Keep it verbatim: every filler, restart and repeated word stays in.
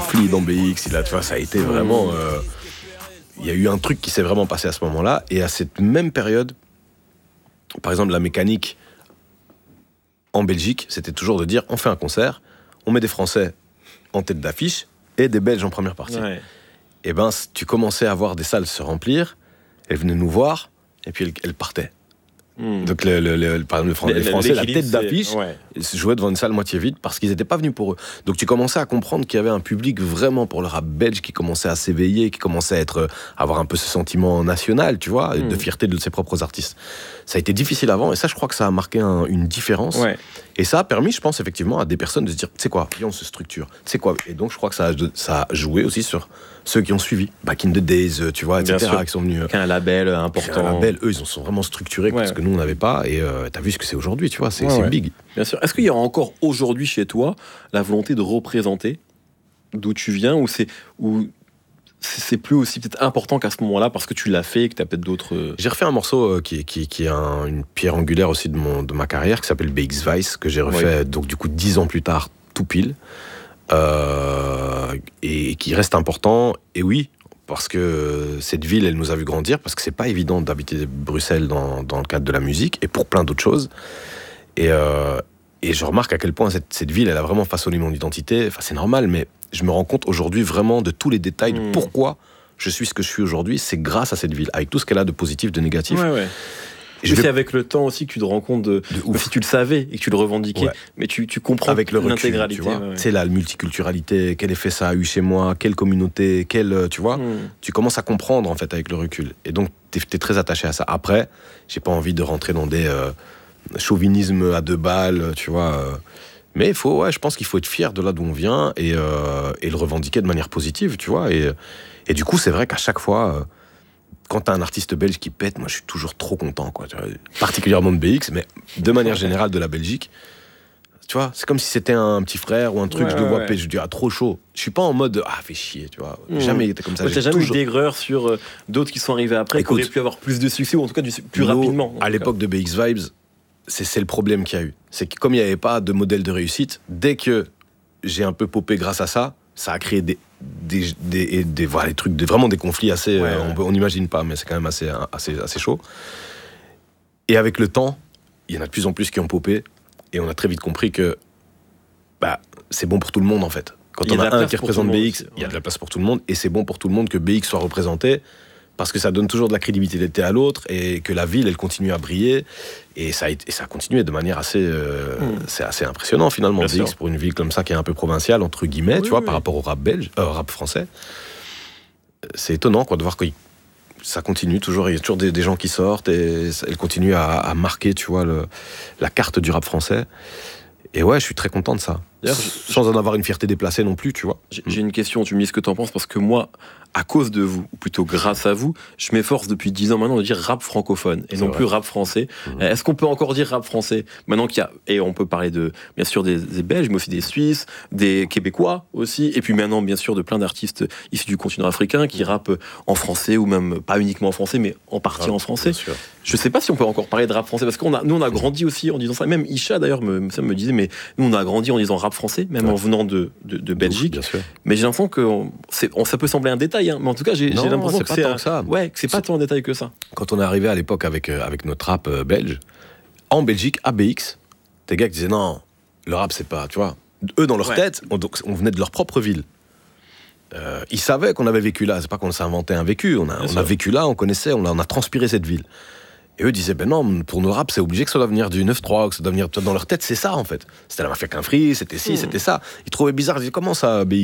conflit dans B X. Il a, tu vois, ça a été vraiment. Euh, il y a eu un truc qui s'est vraiment passé à ce moment-là. Et à cette même période, par exemple, la mécanique en Belgique, c'était toujours de dire on fait un concert, on met des Français en tête d'affiche et des Belges en première partie. Ouais. Et ben, tu commençais à voir des salles se remplir, elles venaient nous voir, et puis elles, elles partaient. Mmh. Donc, le, le, le, par exemple, les Français, la tête d'affiche, ouais. ils se jouaient devant une salle moitié vide parce qu'ils n'étaient pas venus pour eux. Donc, tu commençais à comprendre qu'il y avait un public vraiment pour le rap belge qui commençait à s'éveiller, qui commençait à, être, à avoir un peu ce sentiment national, tu vois, mmh. de fierté de ses propres artistes. Ça a été difficile avant, et ça, je crois que ça a marqué un, une différence. Ouais. Et ça a permis, je pense, effectivement, à des personnes de se dire, tu sais quoi, viens, on se structure. Tu sais quoi. Et donc, je crois que ça a, ça a joué aussi sur ceux qui ont suivi. Back in the Days, tu vois, et cetera, qui sont venus. Qui a un label important. Un label, eux, ils en sont vraiment structurés, ouais. parce que nous, on n'avait pas. Et euh, t'as vu ce que c'est aujourd'hui, tu vois, c'est, ouais, c'est ouais. big. Bien sûr. Est-ce qu'il y a encore aujourd'hui chez toi la volonté de représenter d'où tu viens, ou c'est, ou c'est plus aussi peut-être important qu'à ce moment-là parce que tu l'as fait et que tu as peut-être d'autres... J'ai refait un morceau euh, qui, qui, qui est un, une pierre angulaire aussi de, mon, de ma carrière, qui s'appelle B X Vice, que j'ai refait, oui. donc du coup, dix ans plus tard, tout pile, euh, et qui reste important. Et oui, parce que cette ville, elle nous a vu grandir, parce que c'est pas évident d'habiter Bruxelles dans, dans le cadre de la musique, et pour plein d'autres choses. Et, euh, et je remarque à quel point cette, cette ville, elle a vraiment façonné mon identité. Enfin, c'est normal, mais je me rends compte aujourd'hui vraiment de tous les détails de pourquoi je suis ce que je suis aujourd'hui. C'est grâce à cette ville, avec tout ce qu'elle a de positif, de négatif. Ouais, ouais. Je vais... C'est avec le temps aussi que tu te rends compte de, de si tu le savais et que tu le revendiquais, ouais. mais tu, tu comprends avec le recul, l'intégralité. Tu vois, ouais, ouais. c'est la multiculturalité, quel effet ça a eu chez moi, quelle communauté, quelle, tu vois, mm. tu commences à comprendre en fait avec le recul. Et donc t'es, t'es très attaché à ça. Après, j'ai pas envie de rentrer dans des euh, chauvinismes à deux balles, tu vois. Euh, mais il faut, ouais, je pense qu'il faut être fier de là d'où on vient et, euh, et le revendiquer de manière positive, tu vois. Et, et du coup, c'est vrai qu'à chaque fois. Euh, Quand t'as un artiste belge qui pète, moi je suis toujours trop content, quoi. Tu vois, particulièrement de B X, mais de manière générale de la Belgique. Tu vois, c'est comme si c'était un petit frère ou un truc, ouais, je le vois ouais. péter, je dis ah trop chaud. Je suis pas en mode ah fais chier, tu vois. Mmh. Jamais été comme ça. Ouais, t'as jamais toujours... eu d'aigreur sur euh, d'autres qui sont arrivés après, Écoute, qui auraient pu avoir plus de succès ou en tout cas du, plus nous, rapidement. À l'époque de B X Vibes, c'est, c'est le problème qu'il y a eu. C'est que comme il n'y avait pas de modèle de réussite, dès que j'ai un peu popé grâce à ça, ça a créé des des des, des voilà des trucs des, vraiment des conflits assez ouais, euh, ouais. on n'imagine pas, mais c'est quand même assez assez assez chaud. Et avec le temps, il y en a de plus en plus qui ont popé et on a très vite compris que bah c'est bon pour tout le monde en fait. Quand on a un qui représente B X, il y a de la place pour tout le monde et c'est bon pour tout le monde que B X soit représenté. Parce que ça donne toujours de la crédibilité à l'autre et que la ville, elle continue à briller. Et ça a, et ça a continué de manière assez, euh, mmh. c'est assez impressionnant finalement. B X pour une ville comme ça qui est un peu provinciale, entre guillemets, oui, tu vois, oui. par rapport au rap belge, euh, rap français. C'est étonnant quoi, de voir que ça continue toujours. Il y a toujours des, des gens qui sortent et ça, elle continue à, à marquer, tu vois, le, la carte du rap français. Et ouais, je suis très content de ça. Sans en avoir une fierté déplacée non plus, tu vois. J'ai, j'ai une question, tu me dis ce que t'en penses, parce que moi, à cause de vous, ou plutôt grâce à vous, je m'efforce depuis dix ans maintenant de dire rap francophone, et c'est non vrai. Plus rap français. Mmh. Est-ce qu'on peut encore dire rap français maintenant qu'il y a, et on peut parler de, bien sûr, des, des Belges, mais aussi des Suisses, des Québécois aussi, et puis maintenant, bien sûr, de plein d'artistes issus du continent africain qui rappent en français, ou même pas uniquement en français, mais en partie ah, en français. Je sais pas si on peut encore parler de rap français, parce qu'on a, nous, on a grandi aussi en disant ça. Même Isha, d'ailleurs, me, ça me disait, mais nous, on a grandi en disant rap français, même ouais. en venant de, de, de Belgique. Ouf, mais j'ai l'impression que on, c'est, on, ça peut sembler un détail, hein, mais en tout cas, j'ai, non, j'ai l'impression c'est que, c'est, un, que ça. Ouais, que c'est, c'est pas tant un détail que ça. Quand on est arrivé à l'époque avec, euh, avec notre rap euh, belge, en Belgique, à B X, des gars qui disaient non, le rap, c'est pas, tu vois. Eux, dans leur ouais. tête, on, donc, on venait de leur propre ville. Euh, ils savaient qu'on avait vécu là, c'est pas qu'on s'est inventé un vécu, on a, on a vécu là, on connaissait, on a, on a transpiré cette ville. Et eux disaient, ben non, pour nos raps, c'est obligé que ça doit venir du neuf trois, que ça doit venir... Dans leur tête, c'est ça, en fait. C'était la Mafia qu'un Free, c'était ci, mmh. c'était ça. Ils trouvaient bizarre, ils disaient, comment ça, B X